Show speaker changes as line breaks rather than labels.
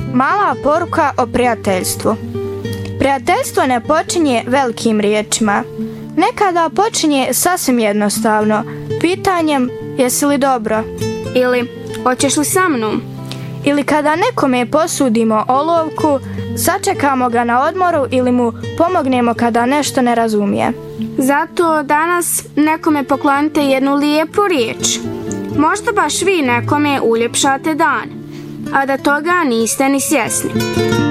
Mala poruka o prijateljstvu. Prijateljstvo ne počinje velikim riječima. Nekada počinje sasvim jednostavno, pitanjem jesi li dobro?
Ili hoćeš li sa mnom?
Ili kada nekome posudimo olovku, sačekamo ga na odmoru ili mu pomognemo kada nešto ne razumije.
Zato danas nekome poklonite jednu lijepu riječ. Možda baš vi nekome uljepšate dan, a da toga niste ni svjesni.